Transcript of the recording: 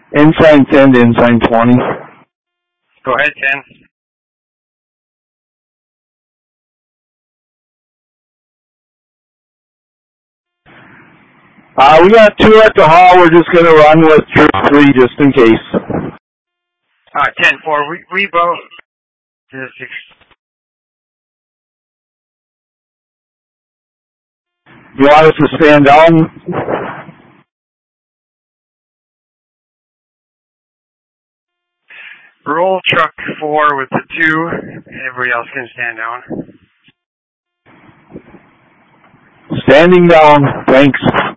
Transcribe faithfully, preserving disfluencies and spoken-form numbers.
Ensign ten to Ensign twenty. Go ahead, ten. Uh, we got two at the hall. We're just going to run with troop three just in case. Uh, ten four, we, we both. Six. You want us to stand down? Roll truck four with the two. Everybody else can stand down. Standing down. Thanks.